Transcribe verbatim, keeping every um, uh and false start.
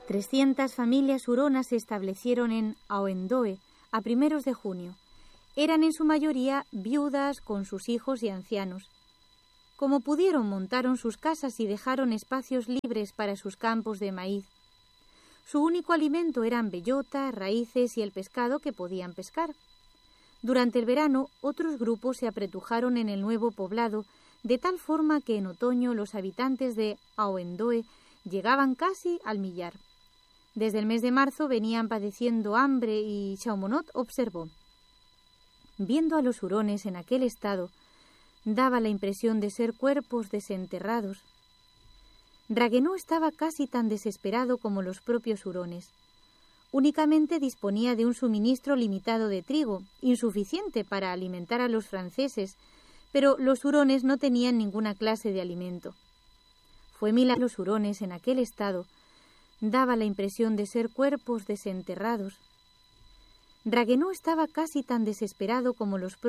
Trescientas familias huronas se establecieron en Aoendoe a primeros de junio. Eran en su mayoría viudas con sus hijos y ancianos. Como pudieron, montaron sus casas y dejaron espacios libres para sus campos de maíz. Su único alimento eran bellotas, raíces y el pescado que podían pescar. Durante el verano, otros grupos se apretujaron en el nuevo poblado, de tal forma que en otoño los habitantes de Aoendoe llegaban casi al millar. Desde el mes de marzo venían padeciendo hambre y Chaumonot observó: viendo a los hurones en aquel estado, daba la impresión de ser cuerpos desenterrados. Raguenau estaba casi tan desesperado como los propios hurones. Únicamente disponía de un suministro limitado de trigo, insuficiente para alimentar a los franceses, pero los hurones no tenían ninguna clase de alimento. Fue milagro los hurones en aquel estado, daba la impresión de ser cuerpos desenterrados. Raguenau estaba casi tan desesperado como los